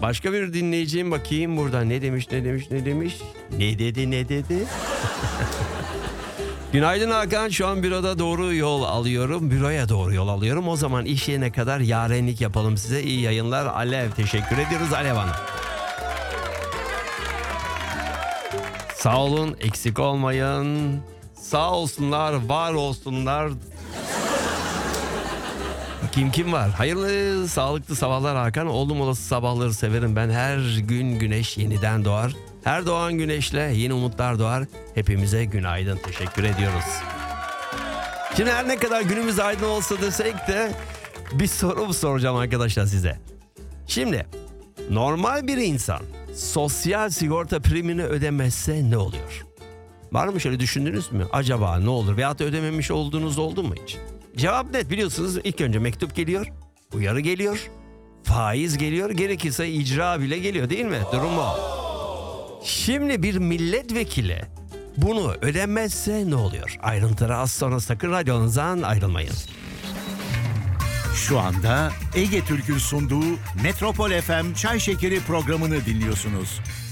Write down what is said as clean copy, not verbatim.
Başka bir dinleyiciyim, bakayım burada ne demiş. Ne dedi? Günaydın Hakan, şu an büroya doğru yol alıyorum. O zaman iş yerine kadar yarenlik yapalım size. İyi yayınlar Alev. Teşekkür ediyoruz Alev Hanım. Sağ olun, eksik olmayın. Sağ olsunlar, var olsunlar. Bakayım kim var? Hayırlı, sağlıklı sabahlar Hakan. Oldum olası sabahları severim ben. Her gün güneş yeniden doğar. Her doğan güneşle yeni umutlar doğar. Hepimize günaydın. Teşekkür ediyoruz. Şimdi her ne kadar günümüz aydın olsa desek de bir soru soracağım arkadaşlar size. Şimdi normal bir insan sosyal sigorta primini ödemezse ne oluyor? Var mı, şöyle düşündünüz mü? Acaba ne olur? Veyahut da ödememiş olduğunuz oldu mu hiç? Cevap net, biliyorsunuz. İlk önce mektup geliyor, uyarı geliyor, faiz geliyor, gerekirse icra bile geliyor, değil mi? Durum o. Şimdi bir milletvekili bunu ödemezse ne oluyor? Ayrıntıları az sonra, sakın radyonuzdan ayrılmayın. Şu anda Ege Türk'ün sunduğu Metropol FM Çay Şekeri programını dinliyorsunuz.